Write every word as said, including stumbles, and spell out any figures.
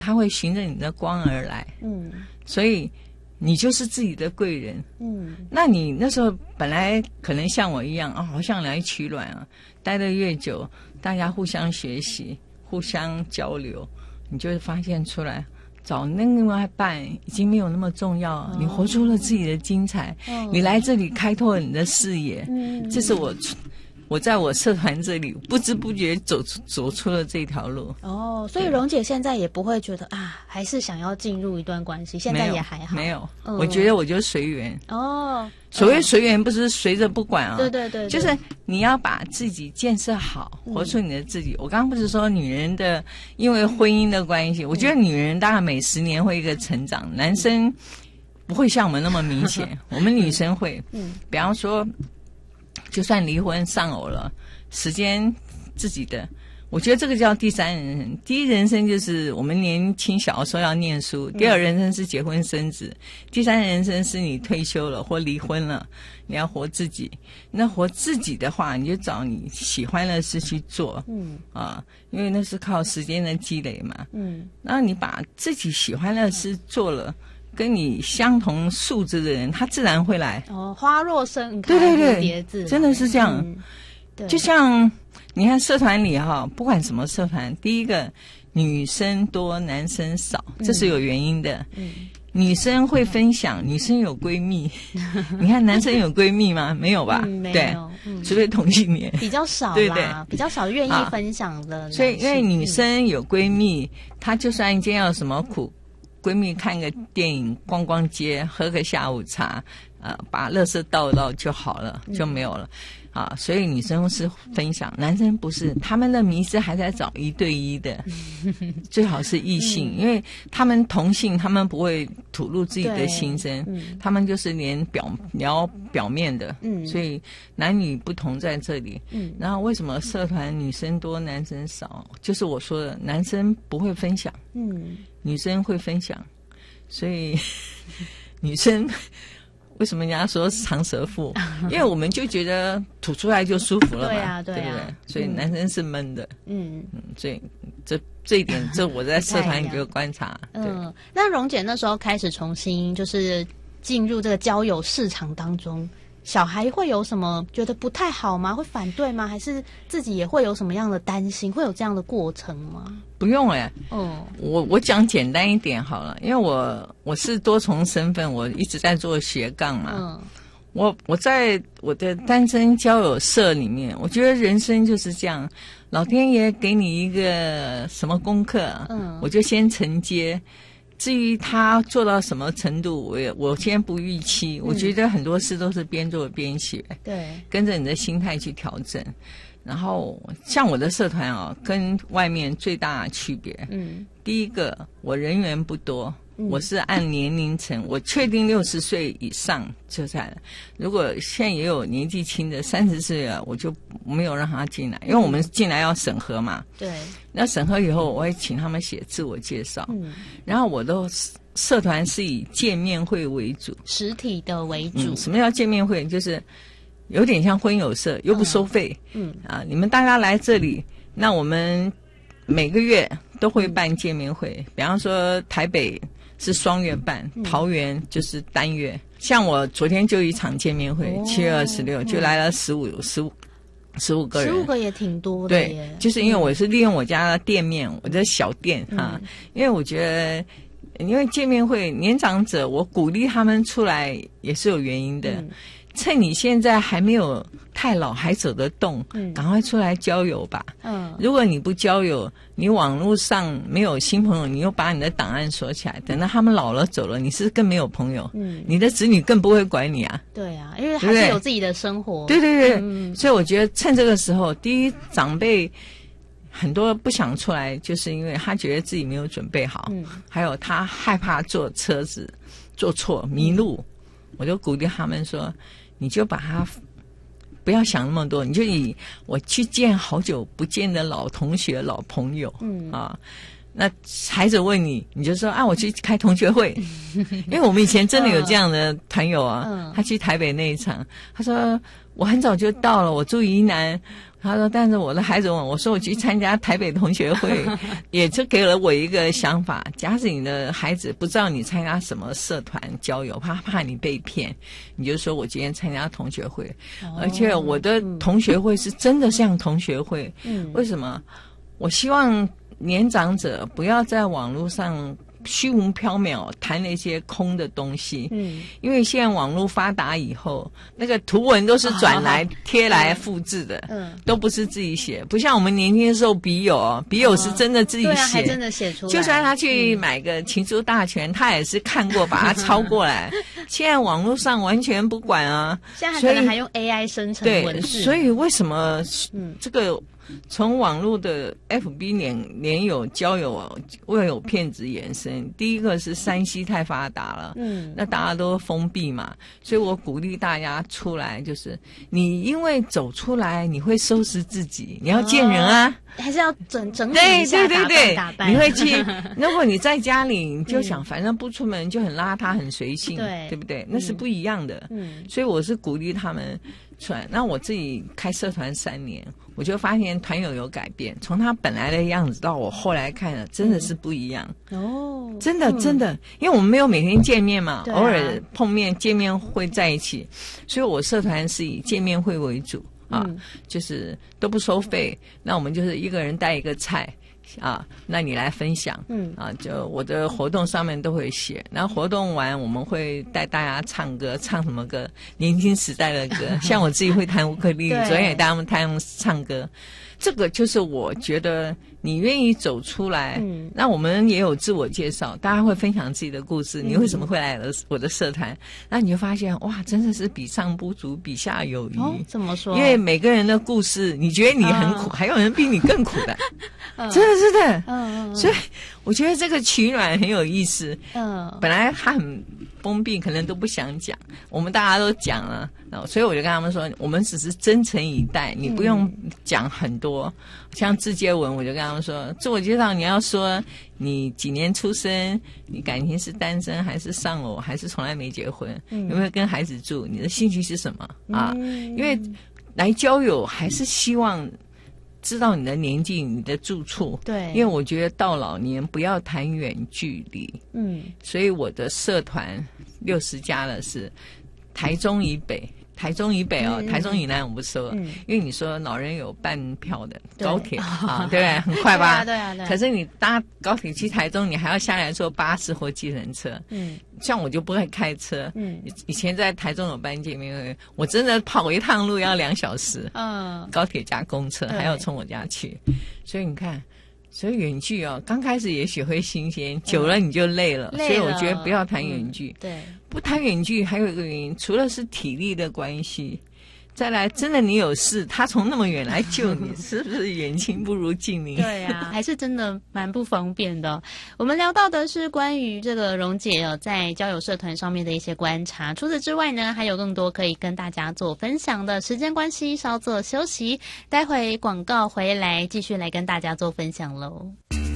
它会循着你的光而来， 嗯， 所以你就是自己的贵人。 嗯， 那你那时候本来可能像我一样啊，好像来取暖啊，待得越久，大家互相学习，互相交流，你就会发现出来，找另外一半已经没有那么重要，哦、你活出了自己的精彩，哦、你来这里开拓你的视野，嗯，这是我。我在我社团这里不知不觉走出走出了这条路。 哦，所以蓉姐现在也不会觉得啊，还是想要进入一段关系，现在也还好。 没有， 嗯、 我觉得我就随缘。 哦， 所谓随缘，不是随着不管啊。 对对 对, 对， 就是你要把自己建设好，活出你的自己。嗯、我刚刚不是说女人的，因为婚姻的关系，嗯、我觉得女人大概每十年会一个成长，嗯、男生不会像我们那么明显，我们女生会。嗯，比方说。就算离婚丧偶了，时间自己的，我觉得这个叫第三人生。第一人生就是我们年轻小的时候要念书，第二人生是结婚生子，第三人生是你退休了或离婚了，你要活自己。那活自己的话，你就找你喜欢的事去做，嗯啊，因为那是靠时间的积累嘛，嗯，然后你把自己喜欢的事做了。跟你相同素质的人，他自然会来。 哦，花若盛开， 对对对， 蝴蝶自来， 真的是这样。 嗯、对， 就像你看社团里哈，不管什么社团，第一个女生多，男生少，这是有原因的。嗯，女生会分享，女生有闺蜜。你看男生有闺蜜吗？没有吧？ 嗯、没有， 对，嗯、除非同性恋， 比较少啦， 对对， 比较少愿意分享的。 所以，因为女生有闺蜜，她就算今天有什么苦。闺蜜看个电影、逛逛街、喝个下午茶，呃，把垃圾倒一倒就好了，就没有了，嗯、啊。所以女生是分享，男生不是，他们的迷思还在找一对一的，最好是异性，嗯、因为他们同性，他们不会吐露自己的心声，嗯、他们就是连表聊表面的，嗯，所以男女不同在这里。嗯，然后为什么社团女生多，男生少？就是我说的，男生不会分享，嗯。女生会分享，所以女生为什么人家说长舌妇？因为我们就觉得吐出来就舒服了嘛， 对啊，对啊， 对不对？所以男生是闷的， 嗯嗯，所以这这一点，这我在社团有观察。 嗯，那蓉姐那时候开始重新就是进入这个交友市场当中。小孩会有什么觉得不太好吗？会反对吗？还是自己也会有什么样的担心？会有这样的过程吗？ 不用哎、欸， 哦， 我我讲简单一点好了，因为我我是多重身份，我一直在做斜杠嘛。嗯，我我在我的单身交友社里面，我觉得人生就是这样，老天爷给你一个什么功课，嗯，我就先承接。至于他做到什么程度，我也我先不预期。嗯、我觉得很多事都是边做边学， 对， 跟着你的心态去调整。然后像我的社团啊，跟外面最大的区别，嗯，第一个我人员不多，嗯、我是按年龄层，我确定六十岁以上就在了。如果现在也有年纪轻的三十岁了，我就没有让他进来，因为我们进来要审核嘛。 对。 那审核以后，我会请他们写自我介绍。嗯。然后我的社团是以见面会为主， 实体的为主。 嗯、什么叫见面会？就是有点像婚友社，又不收费。嗯。嗯啊，你们大家来这里，那我们每个月都会办见面会。嗯、比方说台北是双月办，嗯、桃园就是单月。像我昨天就一场见面会，七、哦、月二十六就来了十五十五。十五个人， 十五个也挺多的耶。 对，就是因为我是利用我家的店面，嗯、我的小店哈、嗯，因为我觉得，因为见面会年长者，我鼓励他们出来也是有原因的。嗯、趁你现在还没有太老，还走得动，嗯，赶快出来交友吧。嗯，如果你不交友，你网络上没有新朋友，你又把你的档案锁起来，等到他们老了走了，你是更没有朋友。嗯，你的子女更不会管你啊。 对啊，因为还是有自己的生活。 对对对，嗯、所以我觉得趁这个时候，第一长辈很多不想出来，就是因为他觉得自己没有准备好，嗯，还有他害怕坐车子坐错迷路，嗯、我就鼓励他们说，你就把他。不要想那么多，你就以我去见好久不见的老同学、老朋友，嗯啊，那孩子问你，你就说啊，我去开同学会，因为我们以前真的有这样的团友啊，嗯、他去台北那一场，他说我很早就到了，我住宜南， 他说，但是我的孩子问我说，我去参加台北同学会，也就给了我一个想法。假使你的孩子不知道你参加什么社团交友，怕怕你被骗，你就说我今天参加同学会，哦、而且我的同学会是真的像同学会。嗯，为什么？我希望年长者不要在网络上虚无缥缈谈那些空的东西，嗯，因为现在网络发达以后，那个图文都是转来、哦、贴来复制的，嗯，都不是自己写，不像我们年轻的时候笔友哦，笔友是真的自己写， 对啊，还真的写出来。 就算他去买个情书大全，嗯、他也是看过把它抄过来。现在网络上完全不管啊， 现在可能还用 A I 生成文字。 对，所以为什么嗯这个？从网络的 F B 连连友交友会有骗子衍生，第一个是三 C 太发达了，嗯，那大家都封闭嘛，所以我鼓励大家出来，就是你因为走出来，你会收拾自己，你要见人啊， 哦、还是要整整理一对下， 对对对， 打扮打扮你会去。如果你在家里，你就想反正不出门就很邋遢、很随性，对对不对？那是不一样的。嗯，所以我是鼓励他们出来。那我自己开社团三年。我就发现团友有改变，从他本来的样子到我后来看了，真的是不一样。哦，真的真的，因为我们没有每天见面嘛，啊、偶尔碰面见面会在一起，所以我社团是以见面会为主啊，嗯、就是都不收费。那我们就是一个人带一个菜。啊，那你来分享，嗯啊，就我的活动上面都会写，然后活动完我们会带大家唱歌，唱什么歌？年轻时代的歌，像我自己会弹乌克丽丽，昨天也带他们弹唱歌。这个就是我觉得你愿意走出来，嗯，那我们也有自我介绍，大家会分享自己的故事，你为什么会来了我的社团？那你就发现哇，真的是比上不足，比下有余。 哦，怎么说？ 因为每个人的故事，你觉得你很苦，嗯、还有人比你更苦的，嗯、真的是的。嗯嗯。所以我觉得这个取暖很有意思。嗯。本来他很封闭，可能都不想讲，我们大家都讲了，所以我就跟他们说，我们只是真诚以待，你不用讲很多。像自介文，我就跟他们说，自我介绍你要说你几年出生，你感情是单身还是丧偶，还是从来没结婚，嗯、有没有跟孩子住，你的兴趣是什么啊？嗯、因为来交友还是希望知道你的年纪、你的住处。对，因为我觉得到老年不要谈远距离。嗯，所以我的社团六十家了，是台中以北。台中以北哦，嗯、台中以南我不说，嗯、因为你说老人有半票的高铁啊，对不对？很快吧？对啊，对啊。可是你搭高铁去台中，你还要下来坐巴士或计程车。嗯，像我就不会开车。嗯，以前在台中有办见面会，我真的跑一趟路要两小时。嗯，高铁加公车，还要从我家去，所以你看。所以远距哦，刚开始也许会新鲜，久了你就累了。累了，所以我觉得不要谈远距。嗯、对，不谈远距还有一个原因，除了是体力的关系，再来真的你有事，他从那么远来救你，是不是远亲不如近邻？ 对啊，还是真的蛮不方便的。我们聊到的是关于这个蓉姐哦，在交友社团上面的一些观察。除此之外呢，还有更多可以跟大家做分享的。时间关系，稍作休息，待会广告回来继续来跟大家做分享喽。